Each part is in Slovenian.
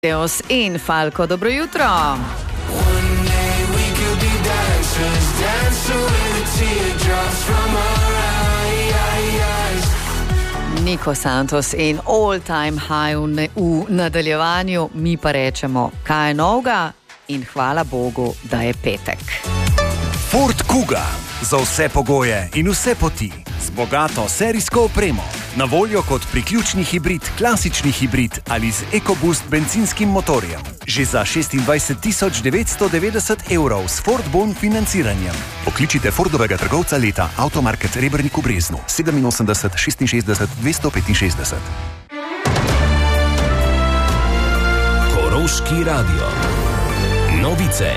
Teos in Falko, dobro jutro. Niko Santos in All Time High v nadaljevanju, mi pa rečemo, kaj je novega in hvala Bogu, da je petek. Ford Kuga, za vse pogoje in vse poti, z bogato serijsko opremo, na voljo kot priključni hibrid, klasični hibrid ali z EcoBoost bencinskim motorjem. Že za 26.990 € s Ford Bon financiranjem. Pokličite Fordovega trgovca leta Automarket Rebernik v Breznu 87 66 265. Koroški radio. Novice.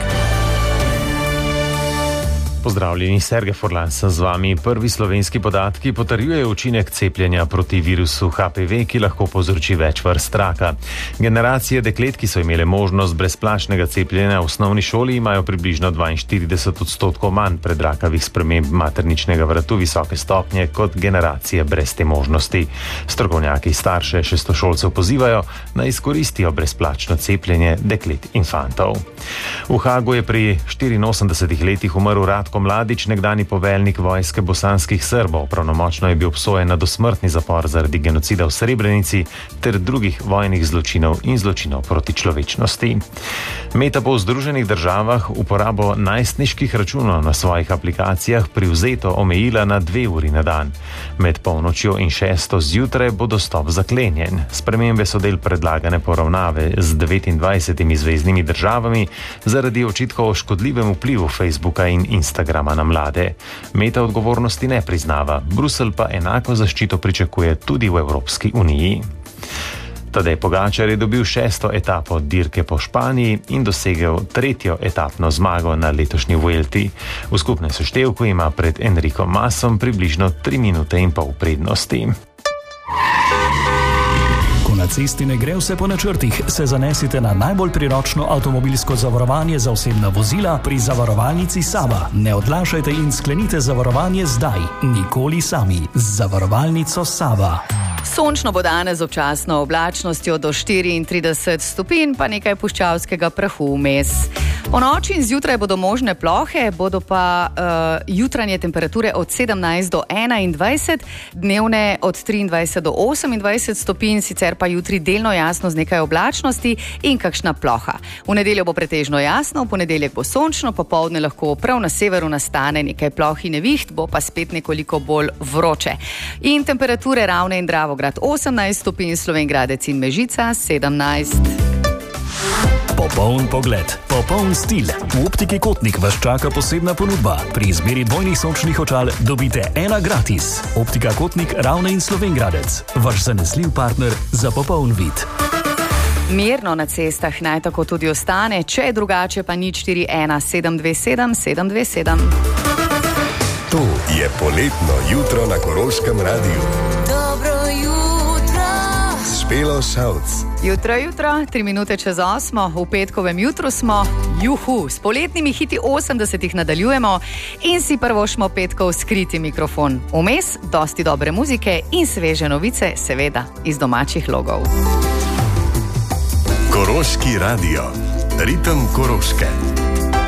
Pozdravljeni, Sergej Furlan sem z vami. Prvi slovenski podatki potrjujejo učinek cepljenja proti virusu HPV, ki lahko povzroči več vrst raka. Generacije deklet, ki so imele možnost brezplačnega cepljenja v osnovni šoli, imajo približno 42% manj predrakavih sprememb materničnega vratu visoke stopnje kot generacije brez te možnosti. Strokovnjaki starše šestošolcev pozivajo, naj izkoristijo brezplačno cepljenje deklet in fantov. V Hagu je pri 84 letih umrl Ratko Mladić, nekdani poveljnik vojske bosanskih Srbov. Pravnomočno je bil obsojen na dosmrtni zapor zaradi genocida v Srebrenici ter drugih vojnih zločinov in zločinov proti človečnosti. Meta bo v Združenih državah uporabo najstniških računov na svojih aplikacijah privzeto omejila na 2 uri na dan. Med polnočjo in 6 zjutraj bo dostop zaklenjen. Spremembe so del predlagane poravnave z 29 zveznimi državami zaradi očitkov o škodljivem vplivu Facebooka in Instagrama na mlade. Meta odgovornosti ne priznava, Bruselj pa enako zaščito pričakuje tudi v Evropski uniji. Tadej Pogačar je dobil 6. etapo dirke po Španiji in dosegel 3. etapno zmago na letošnji Vuelti. V skupnem seštevku ima pred Enricom Masom približno 3 minute in pol prednosti. Na cesti ne gre vse po načrtih, se zanesite na najbolj priročno avtomobilsko zavarovanje za osebna vozila pri zavarovalnici Sava. Ne odlašajte in sklenite zavarovanje zdaj, nikoli sami. Z zavarovalnico Sava. Sončno bo danes z občasno oblačnostjo do 34 stopinj, pa nekaj puščavskega prahu vmes. Po noči in zjutraj bodo možne plohe, bodo pa jutranje temperature od 17 do 21, dnevne od 23 do 28 stopinj, sicer pa jutri delno jasno z nekaj oblačnosti in kakšna ploha. V nedeljo bo pretežno jasno, v ponedeljek bo sončno, popoldne lahko prav na severu nastane nekaj ploh in neviht, bo pa spet nekoliko bolj vroče. In temperature Ravne in Dravograd 18 stopinj, Slovenj Gradec in Mežica 17. Popoln pogled, popoln stil. V Optiki Kotnik vas čaka posebna ponudba. Pri izbiri dvojnih sončnih očal dobite 1 gratis. Optika Kotnik, Ravne in Slovenj Gradec. Vaš zanesljiv partner za popoln vid. Mirno na cestah naj tako tudi ostane, če je drugače pa 041 727 727. To je poletno jutro na Koroškem radiju. Dobro jutro. Špelo Šavc. Jutro, 3 minute čez 8, v petkovem jutru smo, s poletnimi hiti 80-ih nadaljujemo in si prvošmo petkov skriti mikrofon. Vmes dosti dobre muzike in sveže novice, seveda, iz domačih logov. Koroški radio. Ritem Koroške.